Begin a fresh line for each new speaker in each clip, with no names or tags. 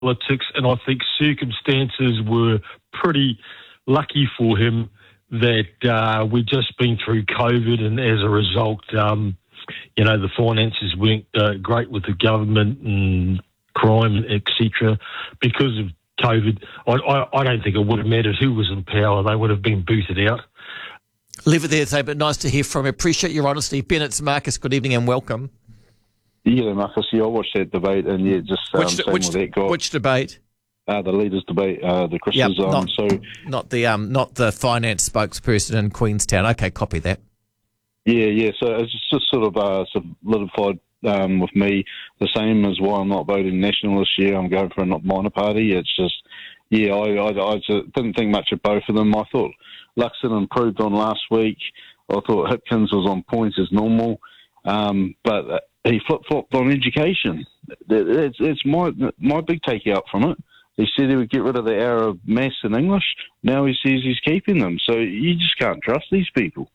politics, and I think circumstances were pretty lucky for him that we'd just been through COVID, and as a result, the finances weren't great with the government and crime, etc. Because of COVID, I don't think it would have mattered who was in power. They would have been booted out.
Leave it there today, but nice to hear from you. Appreciate your honesty. Ben, it's Marcus. Good evening and welcome.
Yeah, Marcus, I watched that debate, and just
which debate?
The leaders' debate, the Chris's.
Not the finance spokesperson in Queenstown. Okay, copy that.
Yeah. So it's just sort of solidified with me the same as why I'm not voting National this year. I'm going for a minor party. It's just, I didn't think much of both of them. I thought Luxon improved on last week. I thought Hipkins was on point as normal, but he flip-flopped on education. It's my big take-out from it. He said he would get rid of the hour of maths and English. Now he says he's keeping them. So you just can't trust these people.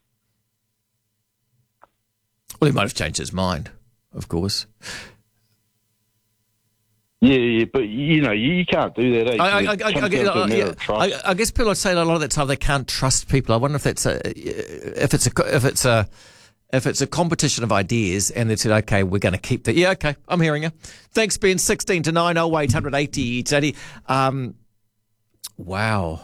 Well, he might have changed his mind, of course.
Yeah, but you can't do that.
I guess people are saying a lot of the time they can't trust people. I wonder if it's a competition of ideas, and they said, okay, we're going to keep that. Yeah, okay, I'm hearing you. Thanks, Ben. 16 to 9 0800 80 80. Wow.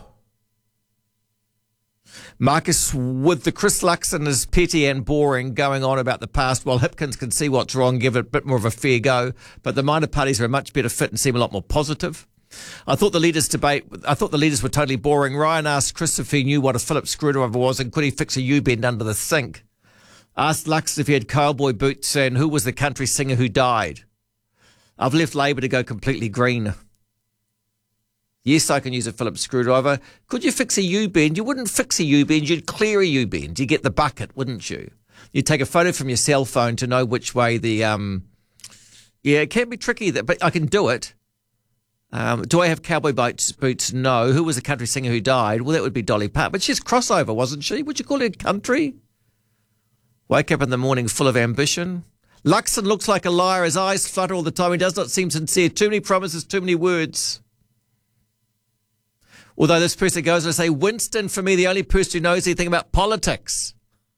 Marcus, with the Chris Luxon is petty and boring going on about the past, while Hipkins can see what's wrong, give it a bit more of a fair go, but the minor parties are a much better fit and seem a lot more positive. I thought the leaders were totally boring. Ryan asked Chris if he knew what a Phillips screwdriver was and could he fix a U-bend under the sink. Asked Lux if he had cowboy boots and who was the country singer who died. I've left Labour to go completely green. Yes, I can use a Phillips screwdriver. Could you fix a U-bend? You wouldn't fix a U-bend, you'd clear a U-bend. You'd get the bucket, wouldn't you? You'd take a photo from your cell phone to know which way the... it can be tricky, but I can do it. Do I have cowboy boots? No. Who was the country singer who died? Well, that would be Dolly Parton. But she's crossover, wasn't she? Would you call it country? Wake up in the morning full of ambition. Luxon looks like a liar. His eyes flutter all the time. He does not seem sincere. Too many promises, too many words. Although this person goes on to say, Winston, for me, the only person who knows anything about politics.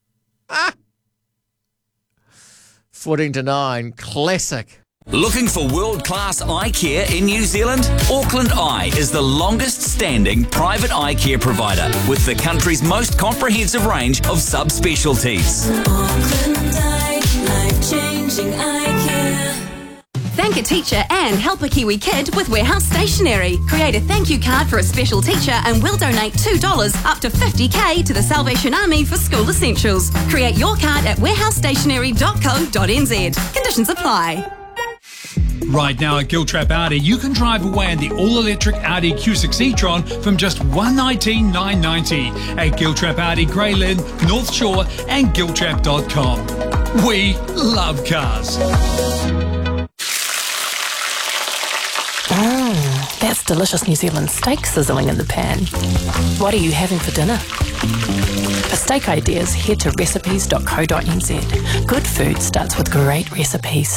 14 to 9, classic.
Looking for world-class eye care in New Zealand? Auckland Eye is the longest-standing private eye care provider with the country's most comprehensive range of subspecialties.
Auckland Eye, life-changing eye care.
Thank a teacher and help a Kiwi kid with Warehouse Stationery. Create a thank you card for a special teacher and we'll donate $2 up to $50,000 to the Salvation Army for school essentials. Create your card at warehousestationery.co.nz. Conditions apply.
Right now at Giltrap Audi, you can drive away in the all-electric Audi Q6 e-tron from just $119,990 at Giltrap Audi, Grey Lynn, North Shore and Giltrap.com. We love cars.
That's delicious New Zealand steak sizzling in the pan. What are you having for dinner? For steak ideas, head to recipes.co.nz. Good food starts with great recipes.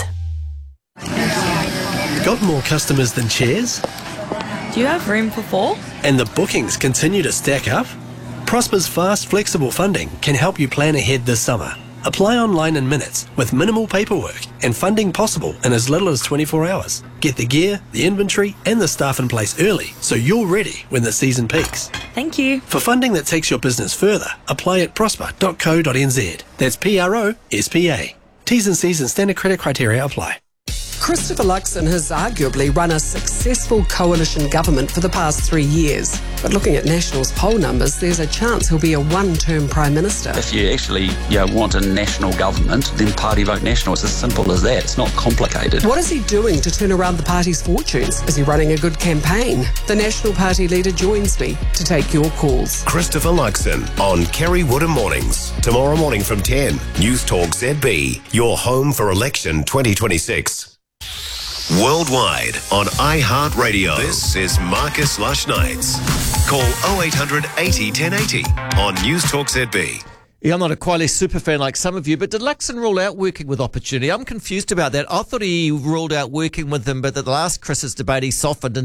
Got more customers than chairs?
Do you have room for 4?
And the bookings continue to stack up? Prosper's fast, flexible funding can help you plan ahead this summer. Apply online in minutes with minimal paperwork and funding possible in as little as 24 hours. Get the gear, the inventory and the staff in place early so you're ready when the season peaks.
Thank you.
For funding that takes your business further, apply at prosper.co.nz. That's PROSPA. T's and C's and standard credit criteria apply.
Christopher Luxon has arguably run a successful coalition government for the past 3 years. But looking at National's poll numbers, there's a chance he'll be a one-term Prime Minister.
If you actually want a national government, then party vote National. It's as simple as that. It's not complicated.
What is he doing to turn around the party's fortunes? Is he running a good campaign? The National Party leader joins me to take your calls.
Christopher Luxon on Kerry Woodham Mornings. Tomorrow morning from 10. News Talk ZB. Your home for election 2026. Worldwide on iHeartRadio. This is Marcus Lush Nights. Call 0800 80 1080 on News Talk ZB.
Yeah, I'm not a Quayle super fan like some of you, but did Luxon rule out working with Opportunity? I'm confused about that. I thought he ruled out working with them, but at the last Chris's debate he softened and